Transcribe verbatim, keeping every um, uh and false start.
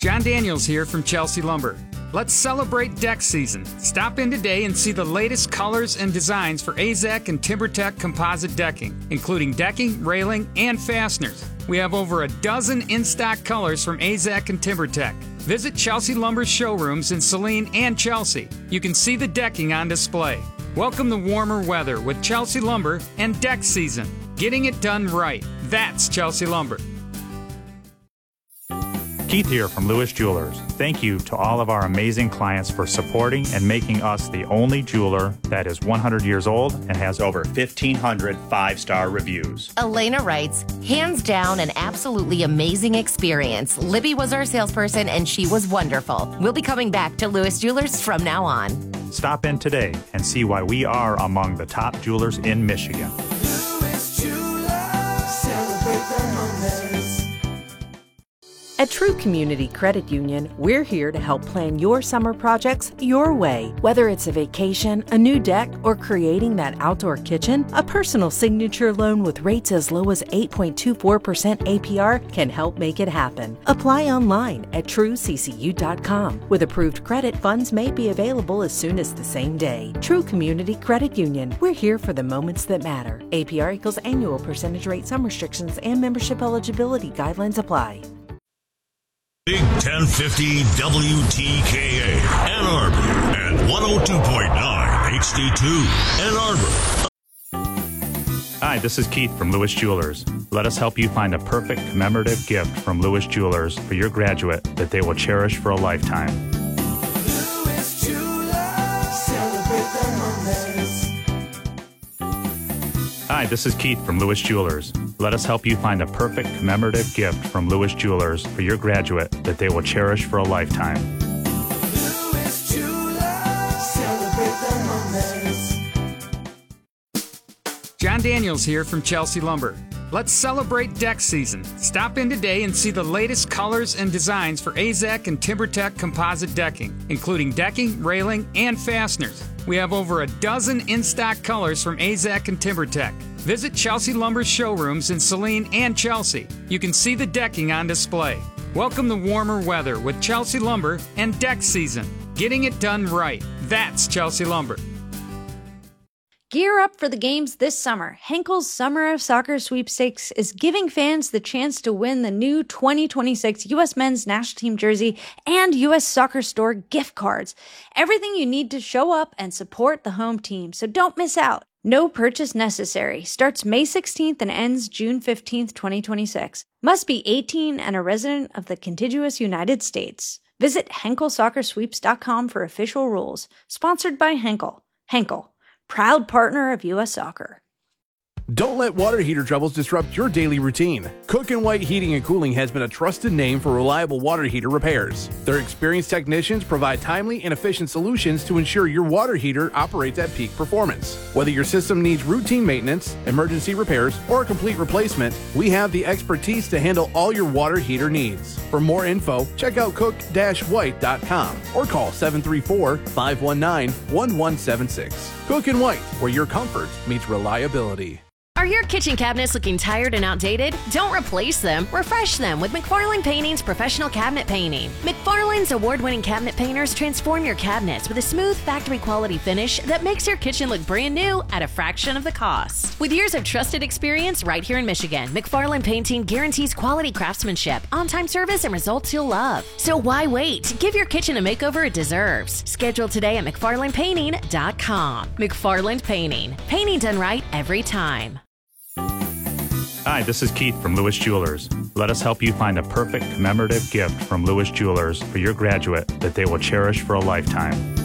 John Daniels here from Chelsea Lumber. Let's celebrate deck season. Stop in today and see the latest colors and designs for A Z E C and TimberTech composite decking, including decking, railing, and fasteners. We have over a dozen in-stock colors from A Z E C and TimberTech. Visit Chelsea Lumber's showrooms in Saline and Chelsea. You can see the decking on display. Welcome the warmer weather with Chelsea Lumber and deck season. Getting it done right. That's Chelsea Lumber. Keith here from Lewis Jewelers. Thank you to all of our amazing clients for supporting and making us the only jeweler that is one hundred years old and has over fifteen hundred five-star reviews. Elena writes, hands down an absolutely amazing experience. Libby was our salesperson and she was wonderful. We'll be coming back to Lewis Jewelers from now on. Stop in today and see why we are among the top jewelers in Michigan. Lewis Jewelers, celebrate the moments. At True Community Credit Union, we're here to help plan your summer projects your way. Whether it's a vacation, a new deck, or creating that outdoor kitchen, a personal signature loan with rates as low as eight point two four percent A P R can help make it happen. Apply online at true c c u dot com. With approved credit, funds may be available as soon as the same day. True Community Credit Union, we're here for the moments that matter. A P R equals annual percentage rate. Some restrictions and membership eligibility guidelines apply. Big ten fifty W T K A, Ann Arbor, and one oh two point nine H D two, Ann Arbor. Hi, this is Keith from Lewis Jewelers. Let us help you find a perfect commemorative gift from Lewis Jewelers for your graduate that they will cherish for a lifetime. Lewis Jewelers, celebrate the moments. Hi, this is Keith from Lewis Jewelers. Let us help you find a perfect commemorative gift from Lewis Jewelers for your graduate that they will cherish for a lifetime. Lewis Jewelers, celebrate the moments. John Daniels here from Chelsea Lumber. Let's celebrate deck season. Stop in today and see the latest colors and designs for A Z E C and TimberTech composite decking, including decking, railing, and fasteners. We have over a dozen in-stock colors from A Z E C and TimberTech. Visit Chelsea Lumber's showrooms in Saline and Chelsea. You can see the decking on display. Welcome the warmer weather with Chelsea Lumber and deck season. Getting it done right. That's Chelsea Lumber. Gear up for the games this summer. Henkel's Summer of Soccer Sweepstakes is giving fans the chance to win the new twenty twenty-six U S Men's National Team jersey and U S Soccer Store gift cards. Everything you need to show up and support the home team, so don't miss out. No purchase necessary. Starts May sixteenth and ends June fifteenth, twenty twenty-six. Must be eighteen and a resident of the contiguous United States. Visit Henkel Soccer Sweeps dot com for official rules. Sponsored by Henkel. Henkel, proud partner of U S Soccer. Don't let water heater troubles disrupt your daily routine. Cook and White Heating and Cooling has been a trusted name for reliable water heater repairs. Their experienced technicians provide timely and efficient solutions to ensure your water heater operates at peak performance. Whether your system needs routine maintenance, emergency repairs, or a complete replacement, we have the expertise to handle all your water heater needs. For more info, check out cook dash white dot com or call seven three four, five one nine, one one seven six. Cook and White, where your comfort meets reliability. Are your kitchen cabinets looking tired and outdated? Don't replace them. Refresh them with McFarlane Painting's professional cabinet painting. McFarlane's award-winning cabinet painters transform your cabinets with a smooth factory-quality finish that makes your kitchen look brand new at a fraction of the cost. With years of trusted experience right here in Michigan, McFarlane Painting guarantees quality craftsmanship, on-time service, and results you'll love. So why wait? Give your kitchen a makeover it deserves. Schedule today at McFarlane Painting dot com. McFarlane Painting. Painting done right every time. Hi, this is Keith from Lewis Jewelers. Let us help you find a perfect commemorative gift from Lewis Jewelers for your graduate that they will cherish for a lifetime.